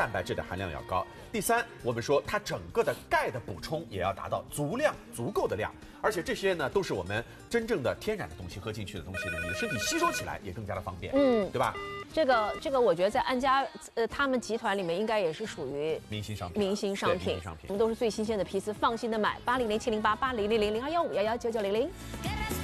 蛋白质的含量要高。第三，我们说它整个的钙的补充也要达到足够的量，而且这些呢都是我们真正的天然的东西，喝进去的东西呢，你的身体吸收起来也更加的方便，对吧？ 这个，我觉得在安佳他们集团里面应该也是属于明星商品。 我们都是最新鲜的批次，放心的买。800-708-8000-0215119900。